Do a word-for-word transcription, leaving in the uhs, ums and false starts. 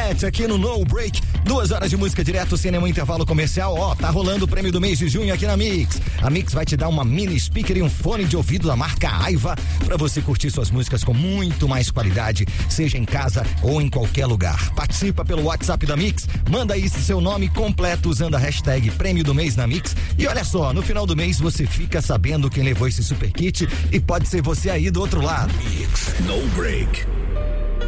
Juliette aqui no No Break. Duas horas de música direto, sem nenhum intervalo comercial. Ó, tá rolando o prêmio do mês de junho aqui na Mix. A Mix vai te dar uma mini speaker e um fone de ouvido da marca Aiva pra você curtir suas músicas com muito mais qualidade, seja em casa ou em qualquer lugar. Participa pelo WhatsApp da Mix, manda aí seu nome completo usando a hashtag prêmio do mês na Mix. E olha só, no final do mês você fica sabendo quem levou esse super kit e pode ser você aí do outro lado. Mix No Break.